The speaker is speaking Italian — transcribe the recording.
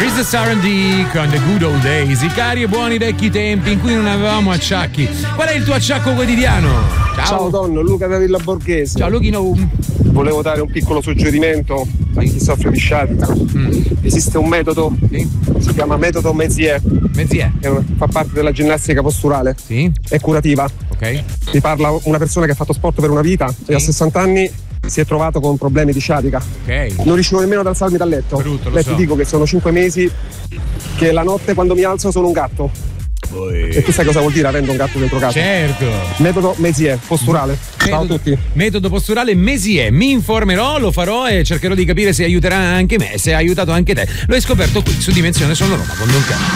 Business R&D con The Good Old Days, i cari e buoni vecchi tempi in cui non avevamo acciacchi. Qual è il tuo acciacco quotidiano? Ciao Don, Luca da Villa Borghese. Ciao Luchino. Volevo dare un piccolo suggerimento a chi soffre di sciatica. Esiste un metodo, Sì. si chiama metodo Mézières, Mézières. fa parte della ginnastica posturale, Sì. è curativa. Ok. Mi parla una persona che ha fatto sport per una vita e a 60 anni si è trovato con problemi di sciatica. Ok. Non riuscivo nemmeno ad alzarmi dal letto. Brutto, lo Beh, so. ti dico che sono 5 mesi che la notte quando mi alzo sono un gatto. E tu sai cosa vuol dire avendo un gatto dentro casa? Certo. Metodo Mézières, posturale. Ciao a tutti. Metodo posturale Mézières. Mi informerò, lo farò e cercherò di capire se aiuterà anche me, se ha aiutato anche te. Lo hai scoperto qui su Dimensione Sonoro con Don Carlo.